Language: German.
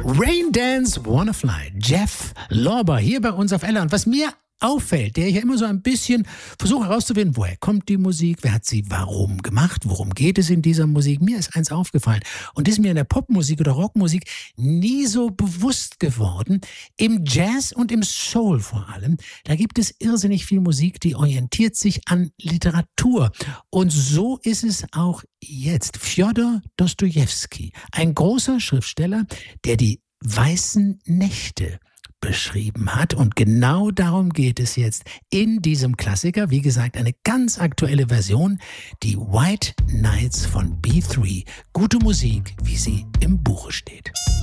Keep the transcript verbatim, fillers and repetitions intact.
Rain Dance Wanna Fly, Jeff Lorber hier bei uns auf Ella. Und was mir auffällt, der hier immer so ein bisschen versucht herauszufinden, woher kommt die Musik, wer hat sie warum gemacht, worum geht es in dieser Musik. Mir ist eins aufgefallen und ist mir in der Popmusik oder Rockmusik nie so bewusst geworden. Im Jazz und im Soul vor allem, da gibt es irrsinnig viel Musik, die orientiert sich an Literatur. Und so ist es auch jetzt. Fjodor Dostojewski, ein großer Schriftsteller, der die weißen Nächte beschrieben hat. Und genau darum geht es jetzt in diesem Klassiker. Wie gesagt, eine ganz aktuelle Version, die White Nights von B drei. Gute Musik, wie sie im Buche steht.